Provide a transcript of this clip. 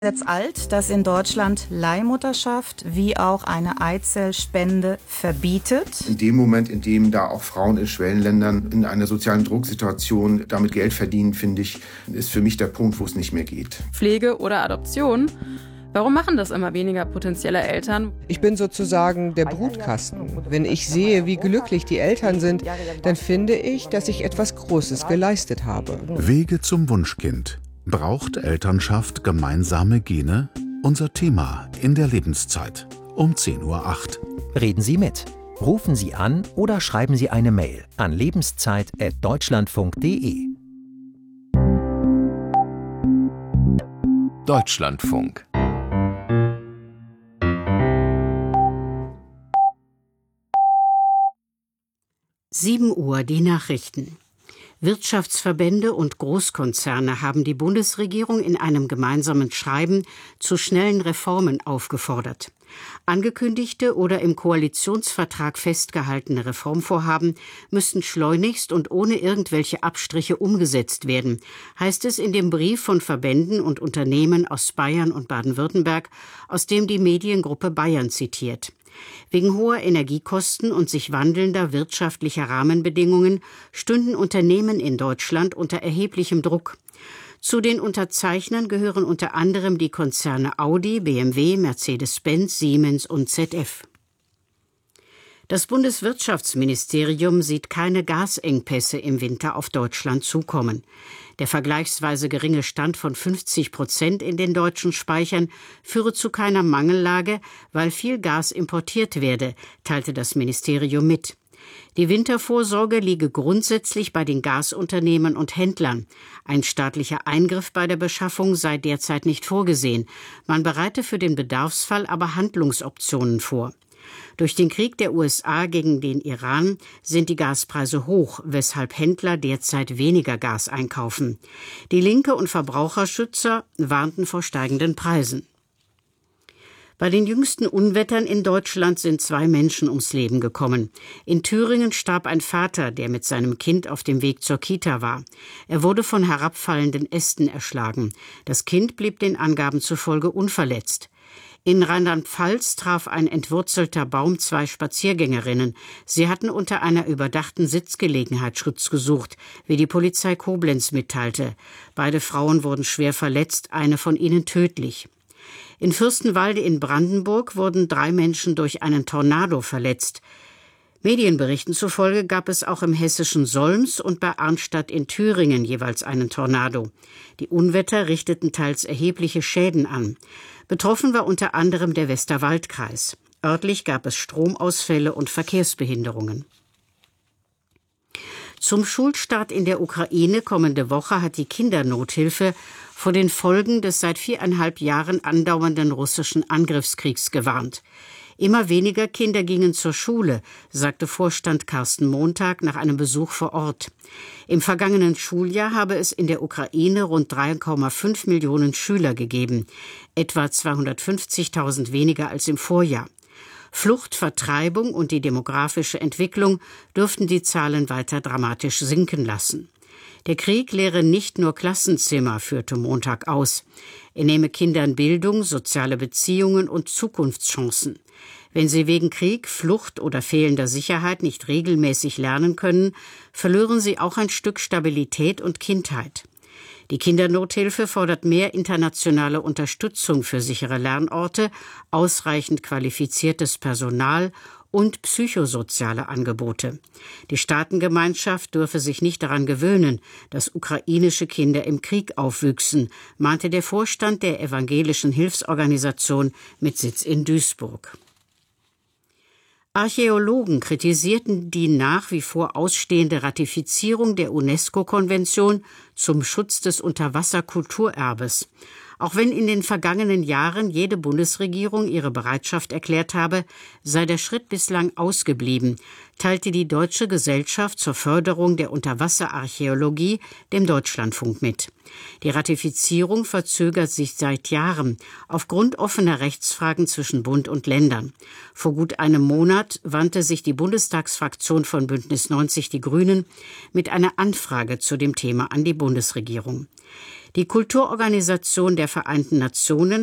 Gesetz alt, das in Deutschland Leihmutterschaft wie auch eine Eizellspende verbietet. In dem Moment, in dem da auch Frauen in Schwellenländern in einer sozialen Drucksituation damit Geld verdienen, finde ich, ist für mich der Punkt, wo es nicht mehr geht. Pflege oder Adoption? Warum machen das immer weniger potenzielle Eltern? Ich bin sozusagen der Brutkasten. Wenn ich sehe, wie glücklich die Eltern sind, dann finde ich, dass ich etwas Großes geleistet habe. Wege zum Wunschkind. Braucht Elternschaft gemeinsame Gene? Unser Thema in der Lebenszeit um 10:08 Uhr. Reden Sie mit. Rufen Sie an oder schreiben Sie eine Mail an lebenszeit@deutschlandfunk.de. Deutschlandfunk. Sieben Uhr die Nachrichten. Wirtschaftsverbände und Großkonzerne haben die Bundesregierung in einem gemeinsamen Schreiben zu schnellen Reformen aufgefordert. Angekündigte oder im Koalitionsvertrag festgehaltene Reformvorhaben müssten schleunigst und ohne irgendwelche Abstriche umgesetzt werden, heißt es in dem Brief von Verbänden und Unternehmen aus Bayern und Baden-Württemberg, aus dem die Mediengruppe Bayern zitiert. Wegen hoher Energiekosten und sich wandelnder wirtschaftlicher Rahmenbedingungen stünden Unternehmen in Deutschland unter erheblichem Druck. Zu den Unterzeichnern gehören unter anderem die Konzerne Audi, BMW, Mercedes-Benz, Siemens und ZF. Das Bundeswirtschaftsministerium sieht keine Gasengpässe im Winter auf Deutschland zukommen. Der vergleichsweise geringe Stand von 50% in den deutschen Speichern führe zu keiner Mangellage, weil viel Gas importiert werde, teilte das Ministerium mit. Die Wintervorsorge liege grundsätzlich bei den Gasunternehmen und Händlern. Ein staatlicher Eingriff bei der Beschaffung sei derzeit nicht vorgesehen. Man bereite für den Bedarfsfall aber Handlungsoptionen vor. Durch den Krieg der USA gegen den Iran sind die Gaspreise hoch, weshalb Händler derzeit weniger Gas einkaufen. Die Linke und Verbraucherschützer warnten vor steigenden Preisen. Bei den jüngsten Unwettern in Deutschland sind 2 Menschen ums Leben gekommen. In Thüringen starb ein Vater, der mit seinem Kind auf dem Weg zur Kita war. Er wurde von herabfallenden Ästen erschlagen. Das Kind blieb den Angaben zufolge unverletzt. In Rheinland-Pfalz traf ein entwurzelter Baum 2 Spaziergängerinnen. Sie hatten unter einer überdachten Sitzgelegenheit Schutz gesucht, wie die Polizei Koblenz mitteilte. Beide Frauen wurden schwer verletzt, eine von ihnen tödlich. In Fürstenwalde in Brandenburg wurden 3 Menschen durch einen Tornado verletzt. Medienberichten zufolge gab es auch im hessischen Solms und bei Arnstadt in Thüringen jeweils einen Tornado. Die Unwetter richteten teils erhebliche Schäden an. Betroffen war unter anderem der Westerwaldkreis. Örtlich gab es Stromausfälle und Verkehrsbehinderungen. Zum Schulstart in der Ukraine kommende Woche hat die Kindernothilfe vor den Folgen des seit 4,5 Jahren andauernden russischen Angriffskriegs gewarnt. Immer weniger Kinder gingen zur Schule, sagte Vorstand Carsten Montag nach einem Besuch vor Ort. Im vergangenen Schuljahr habe es in der Ukraine rund 3,5 Millionen Schüler gegeben, etwa 250.000 weniger als im Vorjahr. Flucht, Vertreibung und die demografische Entwicklung dürften die Zahlen weiter dramatisch sinken lassen. Der Krieg lehre nicht nur Klassenzimmer, führte Montag aus. Er nehme Kindern Bildung, soziale Beziehungen und Zukunftschancen. Wenn sie wegen Krieg, Flucht oder fehlender Sicherheit nicht regelmäßig lernen können, verlieren sie auch ein Stück Stabilität und Kindheit. Die Kindernothilfe fordert mehr internationale Unterstützung für sichere Lernorte, ausreichend qualifiziertes Personal und psychosoziale Angebote. Die Staatengemeinschaft dürfe sich nicht daran gewöhnen, dass ukrainische Kinder im Krieg aufwüchsen, mahnte der Vorstand der evangelischen Hilfsorganisation mit Sitz in Duisburg. Archäologen kritisierten die nach wie vor ausstehende Ratifizierung der UNESCO-Konvention zum Schutz des Unterwasserkulturerbes. Auch wenn in den vergangenen Jahren jede Bundesregierung ihre Bereitschaft erklärt habe, sei der Schritt bislang ausgeblieben, teilte die Deutsche Gesellschaft zur Förderung der Unterwasserarchäologie dem Deutschlandfunk mit. Die Ratifizierung verzögert sich seit Jahren aufgrund offener Rechtsfragen zwischen Bund und Ländern. Vor gut einem Monat wandte sich die Bundestagsfraktion von Bündnis 90 Die Grünen mit einer Anfrage zu dem Thema an die Bundesregierung. Die Kulturorganisation der Vereinten Nationen